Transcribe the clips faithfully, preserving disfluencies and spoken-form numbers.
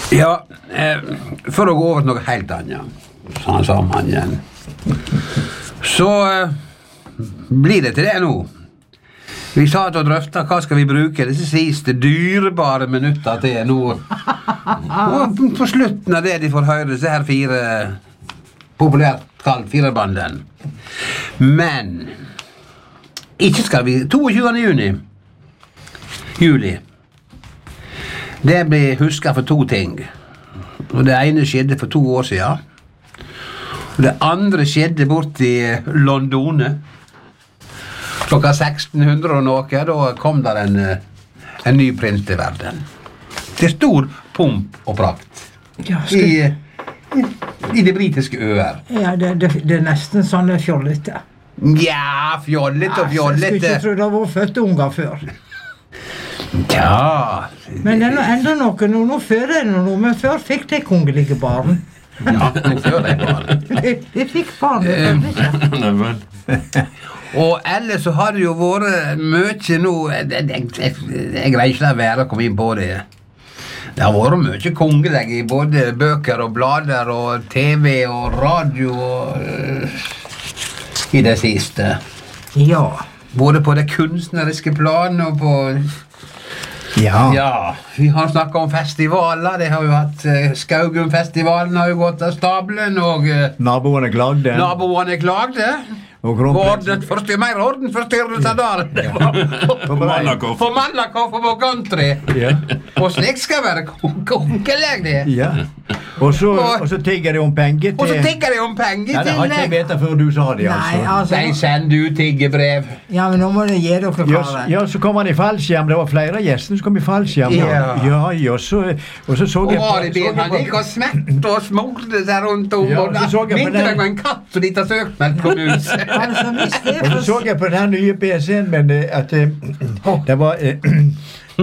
Ja, eh, for å gå over til noe helt annet, så han sa man igjen. Så eh, blir det til det nå. Vi satt og drøftet hva skal vi bruke disse siste dyrebare minutter til nå. Og på slutten av det de får høre disse her fire, populært kalt firebanden. Men ikke skal vi toogtyvende juni, juli. Det blir husket for to ting. Og det ene skjedde for to år siden. Og det andre skjedde bort i Londone. Klokka seksten hundre og noe, da kom der en, en ny prins til verden. Til stor pomp og prakt. Ja, skal... I, i, I de britiske øer. Ja, det, det, det er nesten sånn fjollete. Ja, fjollete og fjollete. Jeg skulle ikke tro det var født unger før. Ja. Men det er nå enda noe, nå, nå før er det noe, men før fikk de kongelige barn. Ja, nå før de barn. de, de fikk barn, det følte ikke. Og ellers så har det jo vært mye nå, jeg, jeg, jeg, jeg greier ikke å være å komme inn på det. Det har vært mye kongelig i både bøker og blader og tv og radio og, uh, i det siste. Ja. Både på det kunstneriske plan og på... Ja. Ja, vi har snakket om festivaler, det har jo hatt uh, Skaugum-festivalen har jo gått av stablen, og... Uh, naboene klagde. Naboene klagde. Og orden, forstyr, mer orden forstyrrelse der. På Malakoff. På Malakoff og på country. Ja. Og slik skal være kongelig det. Ja. Og så, og så tigger de om penger til... Og så tigger de om penger ja, til... det har ikke jeg vet før du sa det, altså. Nei, altså... De sender ut tiggebrev. Ja, men nå må du gi dere klare. Ja, ja, så kom han i fallskjerm. Det var flere gjester som kom i fallskjerm. Ja. Ja, ja, så... Og så så Og jeg... var det ben, han gikk og smette og smorde seg rundt om. Ja, og så så jeg på vinter den- det var en katt som de tar søkt med på mus. Altså, hvis det er Og så så jeg på den nye P C-en, men eh, at eh, det var eh,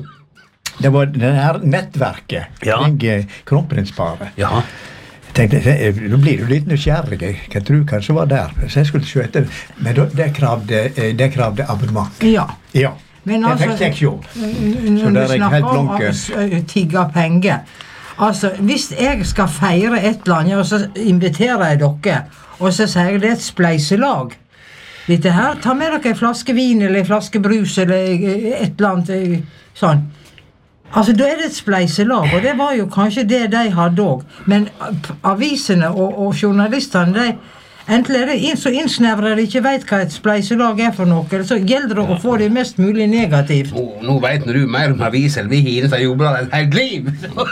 det var det her nettverket Ja. kring eh, kronprinsparet. Ja. Jeg tenkte, eh, nå blir du litt nysgjerrig. Jeg tror kanskje var der, så jeg skulle se etter. Men da, det kravde, eh, det kravde abonnement. Ja. Ja, Men det fikk jeg ikke. Når der du er jeg snakker helt om blanke. å tigge penger. Altså, hvis jeg skal feire et eller annet, og så inviterer jeg dere, og så sier jeg det er et spleiselag. Dette her, ta med dere en flaske vin, eller en flaske brus, eller et eller annet eh, sånn. Altså, da er det et spleiselag, og det var jo kanskje det de hadde også. Men avisene og, og journalistene, de, enten er det inn, så innsnevrer de ikke vet hva et spleiselag er for noe, så gjelder det å få det mest mulig negativt. Nå, nå vet du mer om avis enn vi hinner som jobber et helt liv.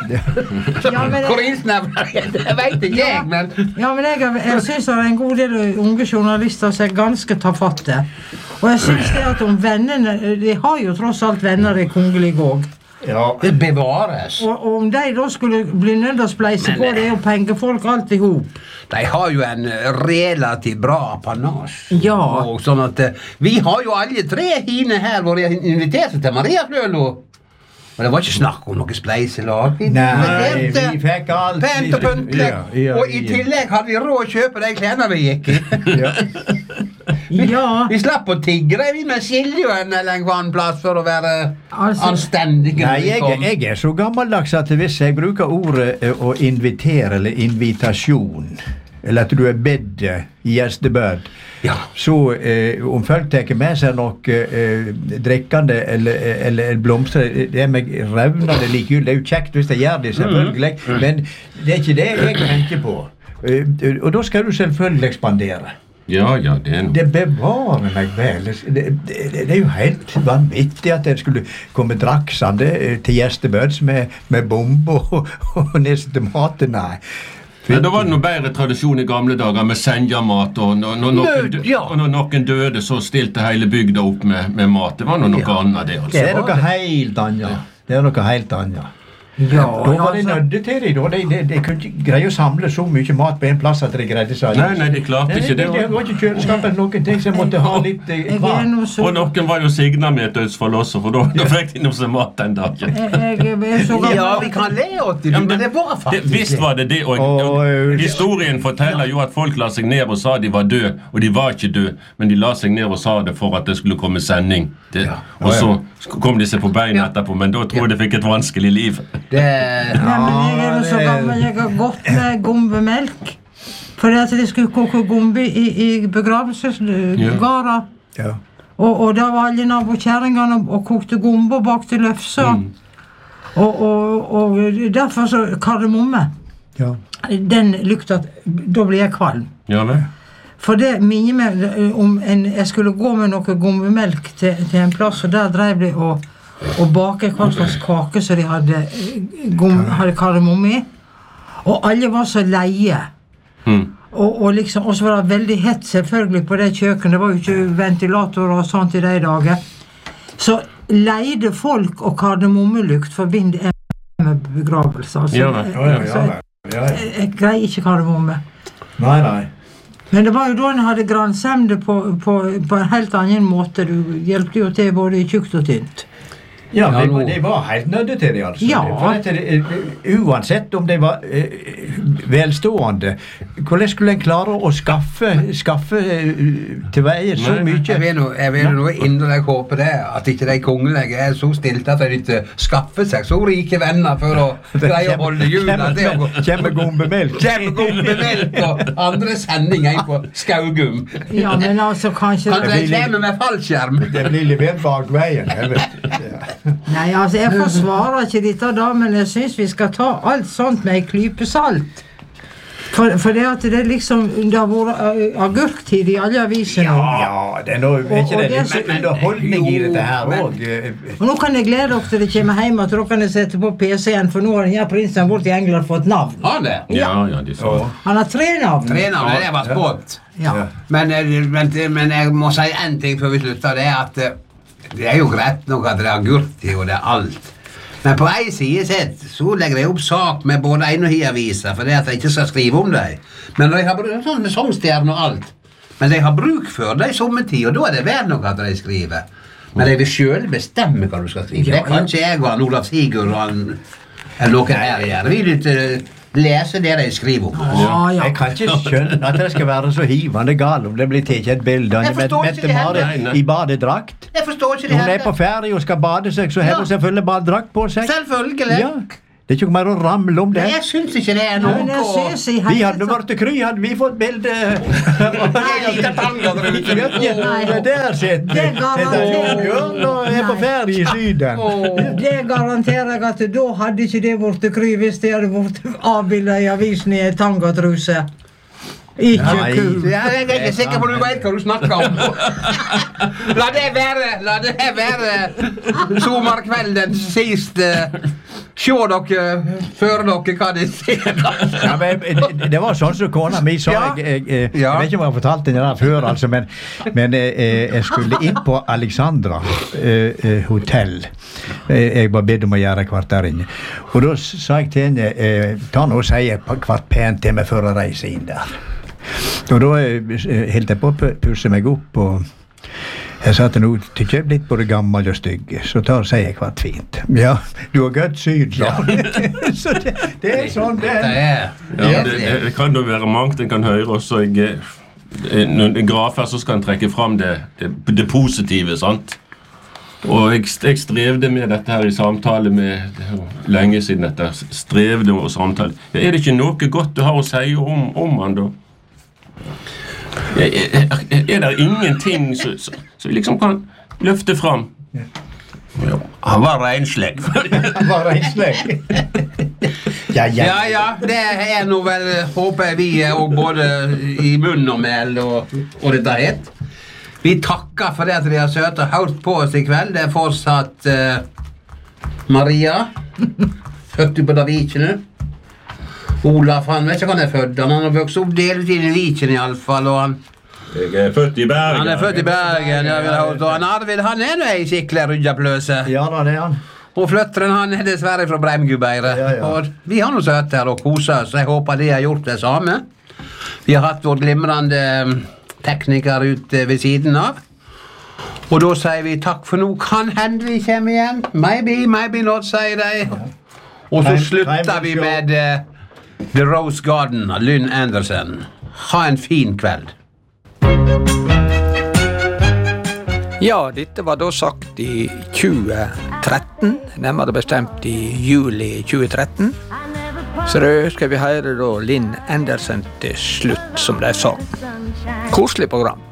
Ja, men det- Hvor innsnevrer jeg? Det vet ikke jeg, men... Ja, men jeg, jeg synes det er en god del unge journalister som er ganske tafatte. Og jeg synes det at om vennene, de har jo tross alt venner i kongelige også. Ja. Det bevares. Og, og om de da skulle bli nødt til å spleise Men, på, det er jo pengefolk alt i hop. De har jo en relativt bra apanasje. Ja. Og sånn at eh, vi har jo alle tre hine her hvor jeg inviterte til Maria Flølo. Og det var ikke snakk om noe spleiselag. Vi Nei, inviterte vi fikk alt. pent og pyntelig. Ja, ja, Og i ja. tillegg hadde vi råd å kjøpe de klærne vi gikk i. Ja. Ja, Vi slapp å tigre vi med Siljoen eller en annen plass for å være Altså- anstendige. Nei, jeg, er- jeg er så gammeldags at hvis jeg bruker ordet eh, å invitere eller invitasjon, eller at du er bedt i gjestebød, Ja. så eh, om folk tar med seg noe eh, drikkende eller, eller blomster, det er meg revnende likegyldig. Det er jo kjekt hvis de gjør det, selvfølgelig, men det er ikke det jeg tenker på. Eh, og da skal du selvfølgelig ekspandere. Ja, ja, det er noe. Det bevarer meg vel. Det, det, det er jo helt vanvittig at en skulle komme draksende eh, til gjestebøds med, med bomber og, og nisse til maten. Nei. Men da var det noe bedre tradisjon i gamle dager med senjamat, og når, når, noen, Nød, ja. og når noen døde, så stilte hele bygda opp med, med mat. Det var noe, noe Ja. annet, det, altså. Det er noe helt annet. Det er noe helt annet. ja, Da var de altså, nødde til det. De, de, de kunne ikke greie å samle så mye mat på en plass at de greide seg. Nei, nei, de klarte ikke det. Det var ikke kjøleskap eller noen ting, så jeg måtte ha litt eh, jeg er mat. nå så... Og noen var jo signa med et dødsfall også, for da, da fikk de noe som mat den dagen. Jeg, jeg er så gammel. Ja, vi kan le åt det, Ja, men det var det, faktisk visst var det det, og, Og, og øh, historien forteller jo at folk la seg ned og sa de var døde, og de var ikke døde, men de la seg ned og sa det for at det skulle komme sending. Det, og så kom de seg på beina etterpå, men da tror jeg de fikk et vanskelig liv. Det, Nei, men jeg er jo så det- gammel, jeg har gått med gombemelk. Fordi at de skulle koke gombe i, i begravelsesgara. Ja. Og, og da var alle nabokjerringene og, og kokte gombe og bakte løfser. Og, og, og derfor så kardemomme. Ja. Den lukta at da blir jeg kvalm. Ja, vel? For det minner meg eh, om en, jeg skulle gå med noe gombemelk til, til en plass, og der drev de og, og bake hva slags kake som de hadde, eh, gom, hadde kardemomme i. Og alle var så leie. Mm. Og, og liksom, og så var det veldig hett selvfølgelig på det kjøkkenet. Det var jo ikke ventilatorer og sånt i de dager. Så leide folk og kardemommelukt forbinder jeg med begravelse. Altså, Ja, vel. Ja, ja, ja, så ja, ja. jeg, jeg greier ikke kardemomme. Nei, nei. Men det var jo da en hadde gransemde på, på, på en helt annen måte. Du hjelpte jo til både i tjukt og tynt. Ja, Ja, de, nå- de var helt nødde til det, altså. Ja. For dette, eh, uansett om de var eh, velstående, hvordan skulle en klare å skaffe, skaffe eh, til veie så Nei, mye? Jeg vil nå, jeg vil nå inderlig håpe det, at ikke de kongelige er så stilte at de ikke skaffer seg så rike venner for å greie å holde jula. Det å gå Kjemme gombemelk. Kjempekompemelk og andre sendinger inn på Skaugum. Ja, men altså kanskje... Kanskje de kommer med fallskjerm. Det blir levert bak veien. Jeg vet. Ja. Nei, altså, jeg forsvarer ikke dette da, men jeg synes vi skal ta alt sånt med en klype salt. For, for det at det liksom, det har vært uh, agurktid i alle aviser nå. Ja, det er noe, er ikke Og- og det det er litt så- underholdning i dette her Jo, òg? Og nå kan jeg glede dere til det kommer hjem, at dere kan sette på P C-en, for nå har den her prinsen bort i England fått navn. Har det? Ja, ja, de sa det. Han har tre navn. Treneren, det var spått. Ja. Ja. Men, eh, men, men jeg må si en ting før vi slutter, det er at eh, det er jo greit nok at det er agurktid og det er alt. Men på en side sett så legger de opp sak med både en og hi aviser for det at de ikke skal skrive om dem. Men de har bruk, sånn med sangstjerne og alt. Men de har bruk for det i sommertid, og da er det vel nok at de skriver. Men de vil selv bestemme hva du skal skrive. Det kan ikke jeg og han Olav Sigurd og han eller noen her gjøre. Vi vil ikke lese det de skriver om. Ja, ja. Jeg kan ikke skjønne at det skal være så hivende gal om det blir tatt et bilde av Jeg forstår ikke det Mette-Marit heller. Nei, nei. i badedrakt. Jeg forstår ikke det Hun er på heller. ferie og skal bade seg, så har Ja. hun selvfølgelig badedrakt på seg. Selvfølgelig. Ja. Det er ikke noe mer å ramle om det. Men jeg syns ikke det er noe Men jeg å- synes i Vi hele hadde vært kry, hadde vi fått bilde. Nei, lite tanga der ute. Ja, der sitter Det garanterer- Bjørn og er på ferie i Syden. Det garanterer jeg at da hadde ikke det vært kry hvis det hadde vært avbildet i avisen i en tangatruse. Ikke Nei. kul. Ja, jeg er ikke sikker på at du vet hva du snakker om. La det være, la det være sommerkvelden sist. Se dere, før dere hva de ser. Ja, men, det, det var sånn som kona mi sa. Ja. Jeg, jeg, jeg, Ja. jeg vet ikke om jeg har fortalt den der før, altså, men, men eh, jeg skulle inn på Alexandra eh, eh, hotell. Eh, Jeg var bedt om å gjøre hvert der inne. Og da s- sa jeg til henne eh, ta nå og si et par kvart pent til meg før jeg reiser inn der. Og da eh, holdt jeg på å pu- pusse meg opp, og jeg sa til henne tykker jeg er blitt både gammel og stygg, så ta og sier jeg hvert fint. Ja, du har godt syn, sa hun. Så det, det er sånn det Det er. er Ja, det, det, det kan jo være mangt en kan høre også. Jeg, eh, når en grafer så skal en trekke fram det, det, det positive, sant? Og jeg, jeg strevde med dette her i samtale med det er jo lenge siden dette. Strevde og samtale. Ja, er det ikke noe godt du har å si om, om han da? Er, er, er det ingenting som vi liksom kan løfte fram? Ja, han var renslig. Bare en sleng. Ja, ja. Ja, ja, det er nå vel, håper jeg vi er og både i munn og mel og, og dette het. Vi takker for det at de har søtt og hørt på oss i kveld. Det er fortsatt eh, Maria, født på da Vikene. Olaf, han vet ikke hva han er født. Han har vokst opp deltid i Vikene i alle fall, og han, Jeg er født i Bergen. han er født i Bergen. Ja, vil ha hørt, og han Arvid, han er nå ei skikkelig rydjapløse. Ja da, det er han. Og flytteren han er dessverre fra Breimgubeire. Ja, ja. Og vi har noe søtt her og koset oss. Jeg håper de har gjort det samme. Vi har hatt vår glimrende mm, tekniker ute ved siden av. Og da sier vi takk for nå. Kan hende vi kommer igjen. Maybe, maybe not, sier de. Og så Time- slutter time vi to show. med eh, The Rose Garden av Lynn Anderson. Ha en fin kveld. Ja, dette var da sagt i tjue tretten, nærmere bestemt i juli tjue tretten. Så da skal vi høre da Lynn Anderson til slutt, som de sa. Koselig program.